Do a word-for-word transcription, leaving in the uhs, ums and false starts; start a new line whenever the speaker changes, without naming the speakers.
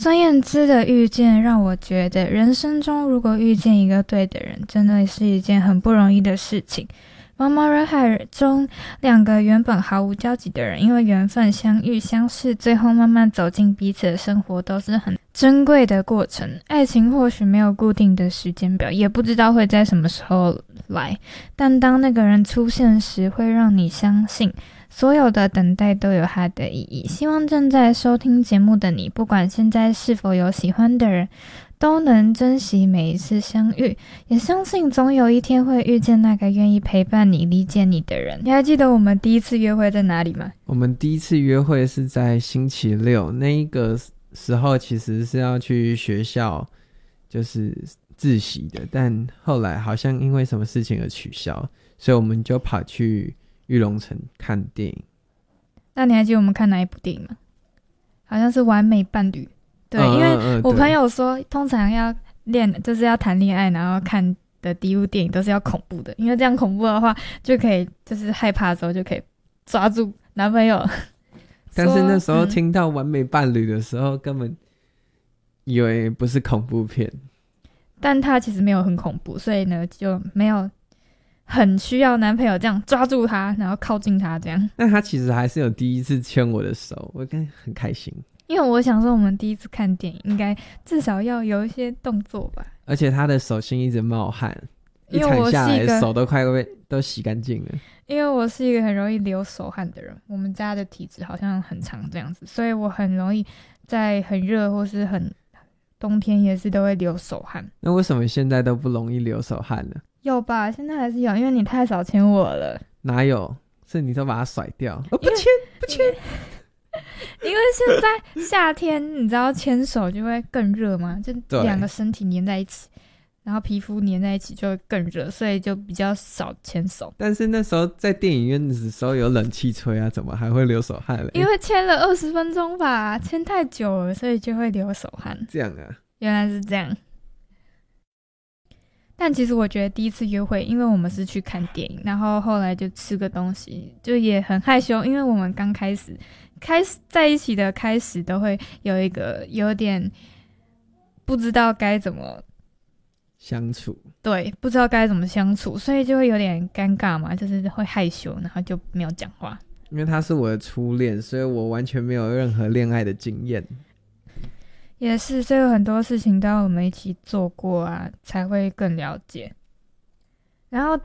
孙燕姿的遇见让我觉得，人生中如果遇见一个对的人，真的是一件很不容易的事情。茫茫人海中，两个原本毫无交集的人，因为缘分相遇相识，最后慢慢走进彼此的生活，都是很珍贵的过程。爱情或许没有固定的时间表，也不知道会在什么时候来，但当那个人出现时，会让你相信所有的等待都有它的意义。希望正在收听节目的你，不管现在是否有喜欢的人，都能珍惜每一次相遇，也相信总有一天会遇见那个愿意陪伴你、理解你的人。你还记得我们第一次约会在哪里吗？
我们第一次约会是在星期六，那一个时候其实是要去学校就是自习的，但后来好像因为什么事情而取消，所以我们就跑去玉龙城看电影。
那你还记得我们看哪一部电影吗？好像是《完美伴侣》。对，
嗯、
因为我朋友说通常要恋就是要谈恋爱然后看的第一部电影都是要恐怖的，因为这样恐怖的话就可以就是害怕的时候就可以抓住男朋友。
但是那时候听到完美伴侣的时候、嗯、根本以为不是恐怖片，
但他其实没有很恐怖，所以呢就没有很需要男朋友这样抓住他然后靠近他这样。
但他其实还是有第一次牵我的手，我跟很开心，
因为我想说我们第一次看电影应该至少要有一些动作吧，
而且他的手心一直冒汗，
因为我是一个
一铲下来手都快被都洗干净了。
因为我是一个很容易流手汗的人，我们家的体质好像很常这样子，所以我很容易在很热或是很冬天也是都会流手汗。
那为什么现在都不容易流手汗呢？
有吧，现在还是有，因为你太少牵我了。
哪有，是你都把它甩掉。哦，不牵不牵。
因为现在夏天你知道牵手就会更热吗？就两个身体黏在一起，然后皮肤黏在一起就会更热，所以就比较少牵手。
但是那时候在电影院的时候有冷气吹啊，怎么还会流手汗了？
因为牵了二十分钟吧，牵太久了，所以就会流手汗。
这样啊，
原来是这样。但其实我觉得第一次约会，因为我们是去看电影，然后后来就吃个东西，就也很害羞，因为我们刚开始开始在一起的开始都会有一个有点不知道该怎么
相处，
对，不知道该怎么相处，所以就会有点尴尬嘛，就是会害羞，然后就没有讲话。
因为他是我的初恋，所以我完全没有任何恋爱的经验。
也是，所以有很多事情都要我们一起做过啊，才会更了解。然后